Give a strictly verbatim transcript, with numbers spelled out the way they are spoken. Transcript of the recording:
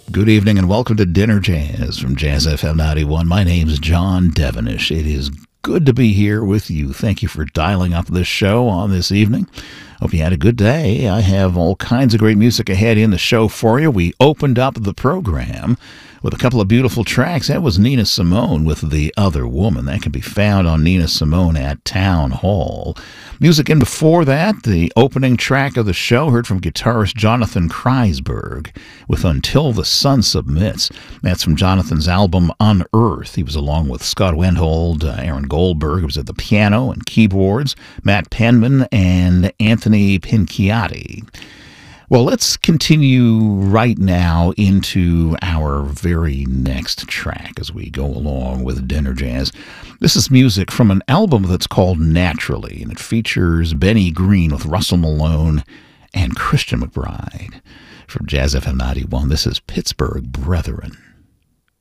Good evening and welcome to Dinner Jazz from Jazz F M ninety-one. My name's John Devenish. It is good to be here with you. Thank you for dialing up this show on this evening. Hope you had a good day. I have all kinds of great music ahead in the show for you. We opened up the program with a couple of beautiful tracks. That was Nina Simone with The Other Woman. That can be found on Nina Simone at Town Hall. Music in before that, the opening track of the show, heard from guitarist Jonathan Kreisberg with Until the Sun Submits. That's from Jonathan's album Unearth. He was along with Scott Wendhold, uh, Aaron Goldberg, who was at the piano and keyboards, Matt Penman, and Anthony Pinciotti. Well, let's continue right now into our very next track as we go along with Dinner Jazz. This is music from an album that's called Naturally, and it features Benny Green with Russell Malone and Christian McBride. From Jazz F M ninety-one, this is Pittsburgh Brethren.